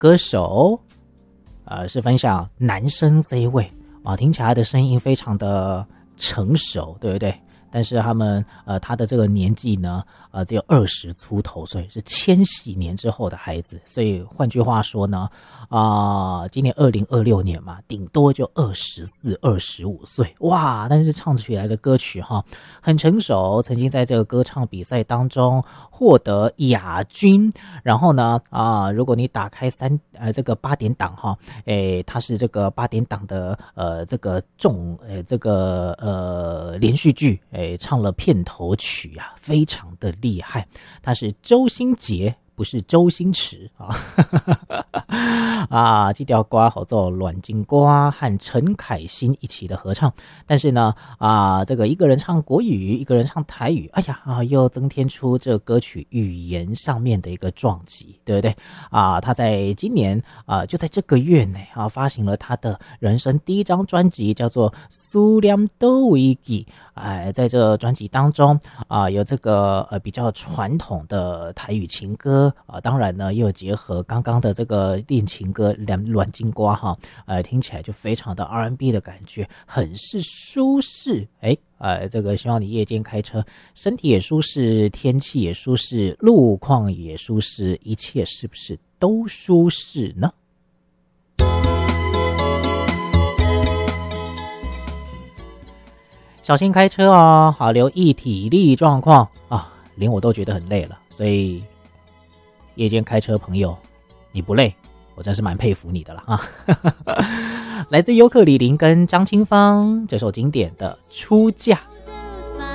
歌手，是分享男生这一位啊，听起来的声音非常的成熟，对不对？但是他的这个年纪呢，只有20出头岁，是千禧年之后的孩子，所以换句话说呢，今年2026年嘛，顶多就24、25岁，哇！但是唱起来的歌曲哈，很成熟，曾经在这个歌唱比赛当中获得亚军。然后呢，如果你打开这个8点档哈，它是这个8点档的这个连续剧，唱了片头曲啊，非常的厉害。他是周兴杰，不是周星驰啊。这条歌好做阮经瓜和陈凯辛一起的合唱，但是呢这个一个人唱国语，一个人唱台语，哎呀又增添出这歌曲语言上面的一个撞击，对不对他在今年就在这个月内发行了他的人生第一张专辑，叫做《苏念都维基》。在这专辑当中有这个比较传统的台语情歌当然呢又有结合刚刚的这个恋情歌阮经瓜听起来就非常的 R&B 的感觉，很是舒适。这个希望你夜间开车，身体也舒适，天气也舒适，路况也舒适，一切是不是都舒适呢？小心开车哦，好留意体力状况连我都觉得很累了，所以夜间开车朋友，你不累，我真是蛮佩服你的了来自尤克里林跟张清芳这首经典的《出嫁》。